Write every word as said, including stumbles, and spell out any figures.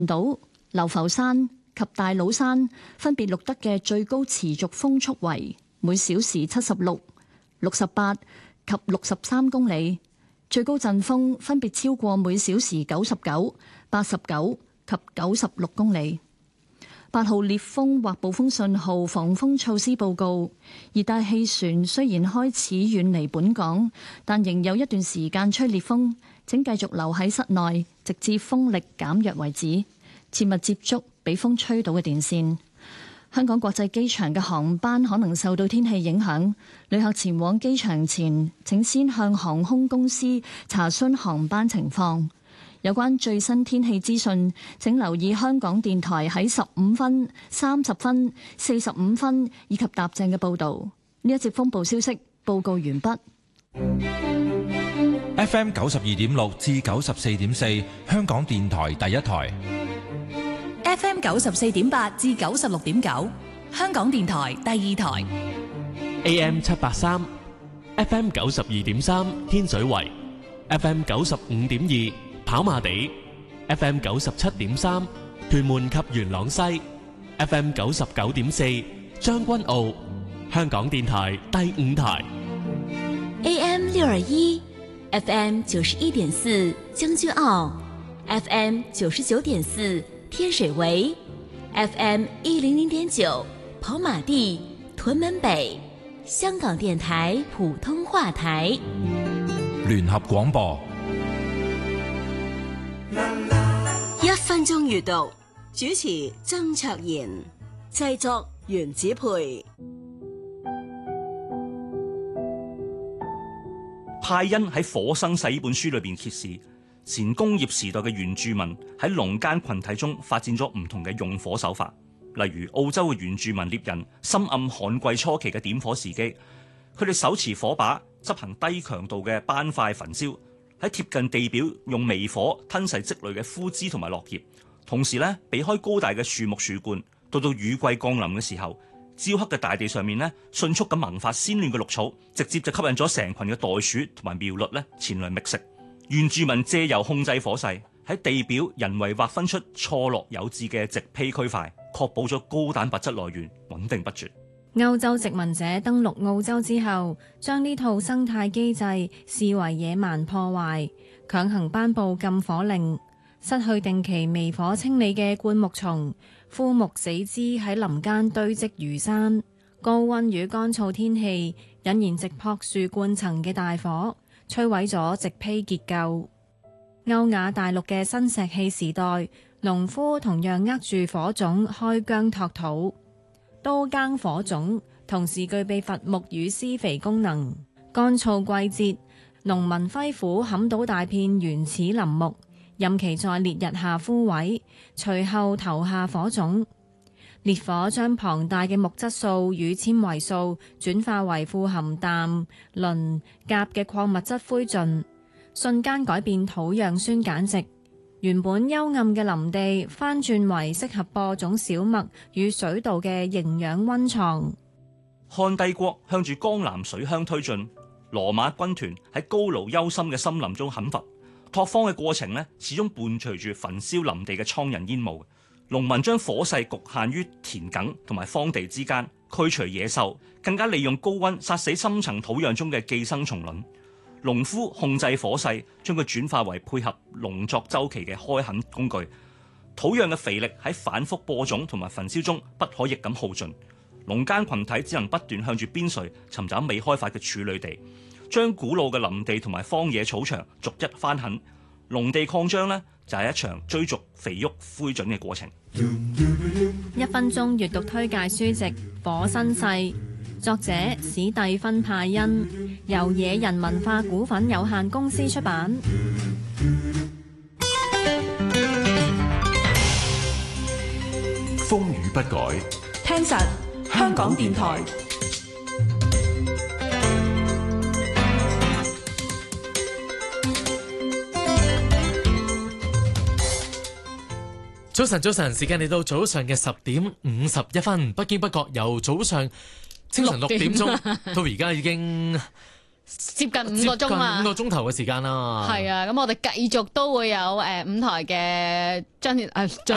島、流浮山及大老山分別錄得嘅最高持續風速為每小時七十六、六十八及六十三公里，最高陣風分別超過每小時九十九、八十九及九十六公里。八號烈風或暴風信號防風措施報告。熱帶氣旋雖然開始遠離本港，但仍有一段時間吹烈風，請繼續留喺室內，直至風力減弱為止。切勿接觸被風吹倒嘅電線。香港國際機場嘅航班可能受到天氣影響，旅客前往機場前，請先向航空公司查詢航班情況。有關最新天氣資訊，請留意香港電台喺十五分、三十分、四十五分以及踏正嘅報導。呢一節風暴消息報告完畢。 F M 九十二點六至九十四點四，香港電台第一台。 F M 九十四點八至九十六點九，香港電台第二台。 A M 七八三，F M 九十二點三天水圍，F M 九十五點二。跑馬地 F M 九十七點三，屯門及元朗西 F M 九十九點四，將軍澳，香港電台第五台 A M 六二一 F M 九十一點四，將軍澳 F M 九十九點四，天水圍 F M 一零零點九，跑馬地，屯門北，香港電台普通話台聯合廣播。 一分鐘閱讀，主持曾卓賢，製作原子培。 派恩喺《火生世》呢本書裏邊揭示，前工業時代嘅原住民喺農耕群體中發展咗唔同嘅用火手法，例如澳洲嘅原住民獵人深諳旱季初期嘅點火時機，佢哋手持火把執行低強度嘅斑塊焚燒。喺貼近地表用微火吞噬積累嘅枯枝同埋落葉，同時咧避開高大嘅樹木樹冠。到到雨季降臨嘅時候，焦黑嘅大地上面咧迅速咁萌發鮮嫩嘅綠草，直接就吸引咗成群嘅袋鼠同埋苗栗咧前來覓食。原住民借由控制火勢，喺地表人為劃分出錯落有致嘅植被區塊，確保咗高蛋白質來源穩定不絕。 歐洲殖民者登陸澳洲之後，將呢套生態機制視為野蠻破壞，強行頒布禁火令。失去定期微火清理嘅灌木叢、枯木死枝喺林間堆積如山。高溫與乾燥天氣引燃直撲樹冠層嘅大火，摧毀咗植被結構。歐亞大陸嘅新石器時代，農夫同樣握住火種開疆拓土。刀耕火種同時具備伐木與施肥功能。乾燥季節，農民揮斧砍倒大片原始林木，任其在烈日下枯萎，隨後投下火種。烈火將龐大嘅木質素與纖維素轉化為富含氮、磷、鉀嘅礦物質灰燼，瞬間改變土壤酸鹼值。原本幽暗嘅林地翻轉為適合播種小麥與水稻嘅營養溫床。 漢帝國向住江南水鄉推進，羅馬軍團喺高盧幽深嘅森林中砍伐，拓荒嘅過程呢，始終伴隨住焚燒林地嘅蒼蠅煙霧。農民將火勢局限於田埂同埋荒地之間，驅除野獸，更加利用高溫殺死深層土壤中嘅寄生蟲卵。農夫控制火勢，將佢轉化為配合農作周期嘅開墾工具。土壤嘅肥力喺反覆播種同埋焚燒中不可逆咁耗盡。農耕群體只能不斷向住邊陲尋找未開發嘅處女地，將古老嘅林地同埋荒野草場逐一翻墾。農地擴張呢，就係一場追逐肥沃灰燼嘅過程。 一分鐘閱讀推介書籍《火生世》，作者史蒂芬派恩，由野人文化股份有限公司出版。 風雨不改， 聽實香港電台。 早晨，早晨，時間嚟到早上嘅十點五十一分，不經不覺由早上清晨六點鐘到而家已經接近五個鐘啊， 五個鐘頭嘅時間啦。 係啊，咁我哋繼續都會有誒、呃、五台嘅張誒。